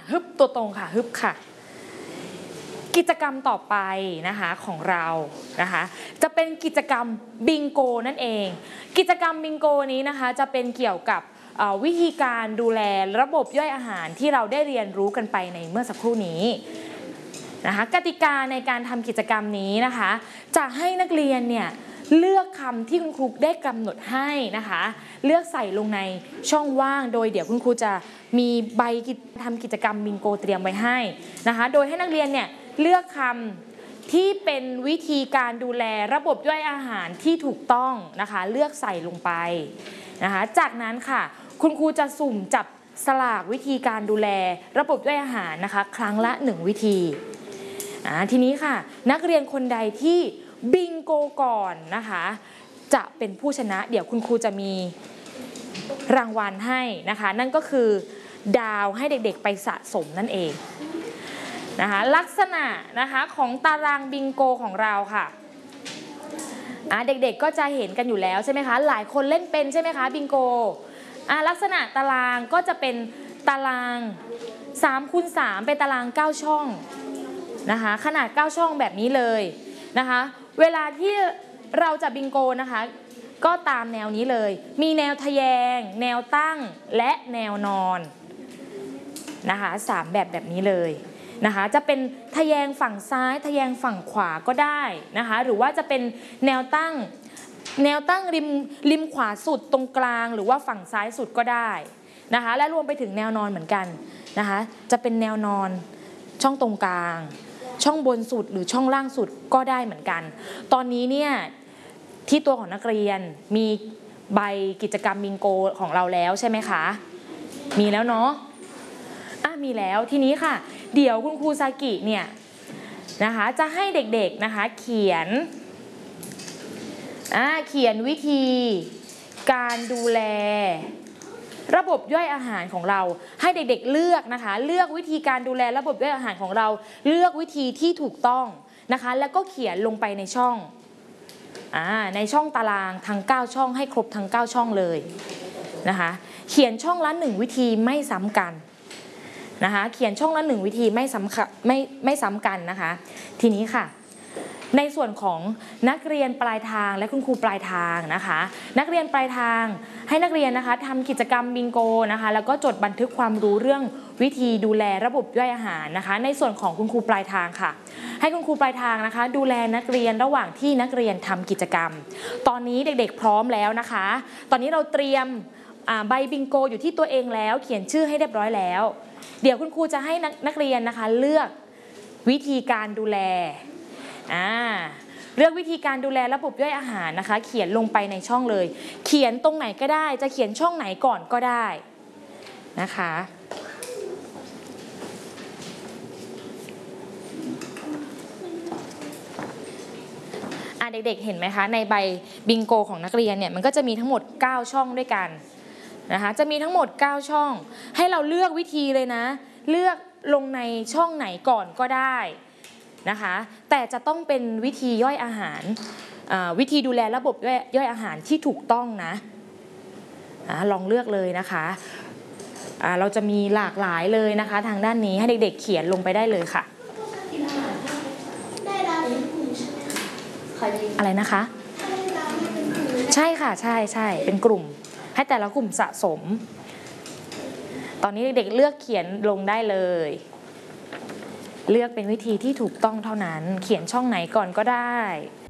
ฮึบตัวตรงค่ะฮึบค่ะกิจกรรมต่อไปนะคะของเรานะคะจะเป็นกิจกรรมบิงโกนั่นเองกิจกรรมบิงโกนี้นะคะจะเป็นเกี่ยวกับวิธีการดูแลระบบย่อยอาหารที่เราได้เรียนรู้กันไปในเมื่อสักครู่นี้นะคะกติกาในการทำกิจกรรมนี้นะคะจะให้นักเรียนเนี่ยเลือกคำที่คุณครูได้กำหนดให้นะคะเลือกใส่ลงในช่องว่างโดยเดี๋ยวคุณครูจะมีใบทำกิจกรรมบิงโกเตรียมไว้ให้นะคะโดยให้นักเรียนเนี่ยเลือกคำที่เป็นวิธีการดูแลระบบย่อยอาหารที่ถูกต้องนะคะเลือกใส่ลงไปนะคะจากนั้นค่ะคุณครูจะสุ่มจับสลากวิธีการดูแลระบบย่อยอาหารนะคะครั้งละ1วิธีทีนี้ค่ะนักเรียนคนใดที่บิงโกก่อนนะคะจะเป็นผู้ชนะเดี๋ยวคุณครูจะมีรางวัลให้นะคะนั่นก็คือดาวให้เด็กๆไปสะสมนั่นเองนะคะลักษณะนะคะของตารางบิงโกของเราค่ะเด็กๆก็จะเห็นกันอยู่แล้วใช่ไหมคะหลายคนเล่นเป็นใช่ไหมคะบิงโกลักษณะตารางก็จะเป็นตาราง3 คูณ 3เป็นตาราง9ช่องนะคะขนาด9ช่องแบบนี้เลยนะคะเวลาที่เราจะบิงโกนะคะก็ตามแนวนี้เลยมีแนวทะแยงแนวตั้งและแนวนอนนะคะ3แบบนี้เลยนะคะจะเป็นทะแยงฝั่งซ้ายทะแยงฝั่งขวาก็ได้นะคะหรือว่าจะเป็นแนวตั้งริมขวาสุดตรงกลางหรือว่าฝั่งซ้ายสุดก็ได้นะคะและรวมไปถึงแนวนอนเหมือนกันนะคะจะเป็นแนวนอนช่องตรงกลางช่องบนสุดหรือช่องล่างสุดก็ได้เหมือนกันตอนนี้เนี่ยที่ตัวของนักเรียนมีใบกิจกรรมบิงโกของเราแล้วใช่ไหมคะมีแล้วเนาะมีแล้วทีนี้ค่ะเดี๋ยวคุณครูซากิเนี่ยนะคะจะให้เด็กๆนะคะเขียนวิธีการดูแลระบบย่อยอาหารของเราให้เด็กๆเลือกนะคะเลือกวิธีการดูแลระบบย่อยอาหารของเราเลือกวิธีที่ถูกต้องนะคะแล้วก็เขียนลงไปในช่องในช่องตารางทั้ง9ช่องให้ครบทั้ง9ช่องเลยนะคะเขียนช่องละ1วิธีไม่ซ้ำกันนะคะเขียนช่องละ1วิธีไม่ซ้ำกันนะคะทีนี้ค่ะในส่วนของนักเรียนปลายทางและคุณครูปลายทางนะคะนักเรียนปลายทางให้นักเรียนนะคะทำกิจกรรมบิงโกนะคะแล้วก็จดบันทึกความรู้เรื่องวิธีดูแลระบบย่อยอาหารนะคะในส่วนของคุณครูปลายทางค่ะให้คุณครูปลายทางนะคะดูแลนักเรียนระหว่างที่นักเรียนทำกิจกรรมตอนนี้เด็กๆพร้อมแล้วนะคะตอนนี้เราเตรียมใบบิงโกอยู่ที่ตัวเองแล้วเขียนชื่อให้เรียบร้อยแล้วเดี๋ยวคุณครูจะให้นักเรียนนะคะเลือกวิธีการดูแลเลือกวิธีการดูแลระบบย่อยอาหารนะคะเขียนลงไปในช่องเลยเขียนตรงไหนก็ได้จะเขียนช่องไหนก่อนก็ได้นะคะเด็กๆเห็นไหมคะในใบบิงโกของนักเรียนเนี่ยมันก็จะมีทั้งหมด9ช่องด้วยกันนะคะจะมีทั้งหมด9ช่องให้เราเลือกวิธีเลยนะเลือกลงในช่องไหนก่อนก็ได้นะคะแต่จะต้องเป็นวิธีย่อยอาหารวิธีดูแลระบบย่อยอาหารที่ถูกต้องนะลองเลือกเลยนะคะเราจะมีหลากหลายเลยนะคะทางด้านนี้ให้เด็กๆเขียนลงไปได้เลยค่ะอะไรนะคะใช่ค่ะใช่เป็นกลุ่มให้แต่ละกลุ่มสะสมตอนนี้เด็กๆเลือกเขียนลงได้เลยเลือกเป็นวิธีที่ถูกต้องเท่านั้นเขียนช่องไหนก่อนก็ได้